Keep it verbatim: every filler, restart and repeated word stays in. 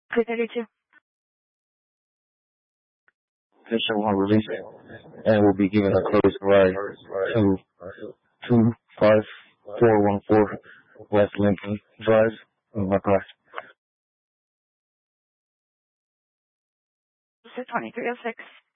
three thirty-two. Patient one release and will be given a close ride to two five four one four West Lincoln Drive in my car. twenty-three oh six.